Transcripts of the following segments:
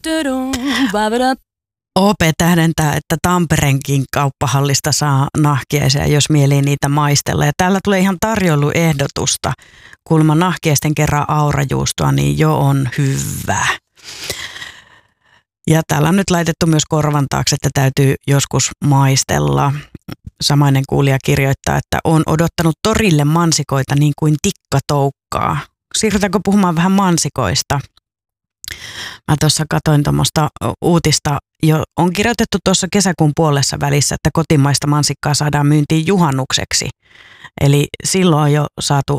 OP tähdentää, että Tampereenkin kauppahallista saa nahkiaisia, jos mielii niitä maistella. Ja täällä tulee ihan tarjoiluehdotusta. Kuulemma nahkiaisten kerran aurajuustoa, niin jo on hyvä. Ja täällä on nyt laitettu myös korvan taakse, että täytyy joskus maistella. Samainen kuulija kirjoittaa, että on odottanut torille mansikoita niin kuin tikkatoukkaa. Siirrytäänkö puhumaan vähän mansikoista? Mä tuossa katsoin tuommoista uutista, jo on kirjoitettu tuossa kesäkuun puolessa välissä, että kotimaista mansikkaa saadaan myyntiin juhannukseksi. Eli silloin on jo saatu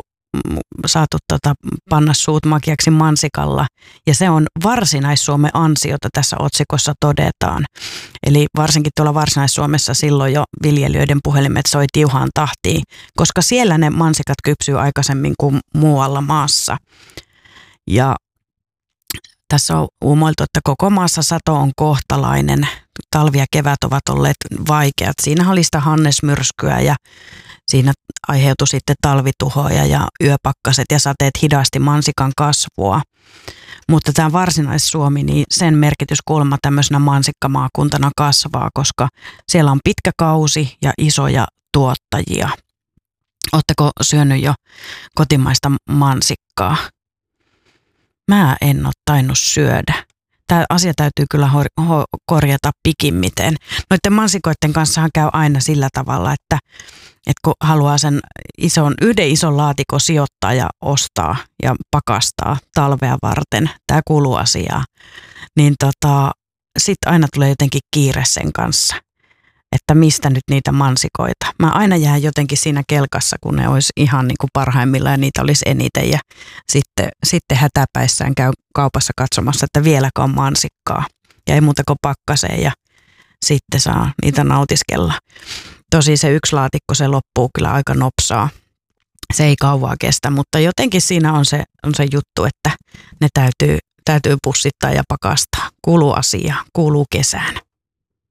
panna suut makeaksi mansikalla. Ja se on Varsinais-Suomen ansiota, tässä otsikossa todetaan. Eli varsinkin tuolla Varsinais-Suomessa silloin jo viljelijöiden puhelimet soi tiuhaan tahtiin, koska siellä ne mansikat kypsyy aikaisemmin kuin muualla maassa. Ja tässä on uumoiltu, että koko maassa sato on kohtalainen. Talvi ja kevät ovat olleet vaikeat. Siinä oli sitä hannesmyrskyä ja siinä aiheutui sitten talvituhoja ja yöpakkaset ja sateet hidasti mansikan kasvua. Mutta tämä Varsinais-Suomi, niin sen merkitys kuulemma tämmöisenä mansikkamaakuntana kasvaa, koska siellä on pitkä kausi ja isoja tuottajia. Oletteko syönyt jo kotimaista mansikkaa? Mä en ole tainnut syödä. Tämä asia täytyy kyllä korjata pikimmiten. Noiden mansikoiden kanssahan käy aina sillä tavalla, että kun haluaa sen yhden ison laatikon sijoittaa ja ostaa ja pakastaa talvea varten, tämä kuuluu asiaan, niin sitten aina tulee jotenkin kiire sen kanssa, että mistä nyt niitä mansikoita. Mä aina jään jotenkin siinä kelkassa, kun ne olisi ihan niin kuin parhaimmillaan ja niitä olisi eniten. Ja sitten hätäpäissään käy kaupassa katsomassa, että vieläkö on mansikkaa. Ja ei muuta kuin pakkaseen ja sitten saa niitä nautiskella. Tosi se yksi laatikko, se loppuu kyllä aika nopsaa. Se ei kauaa kestä, mutta jotenkin siinä on se juttu, että ne täytyy pussittaa ja pakastaa. Kuuluu asiaan, kuuluu kesään.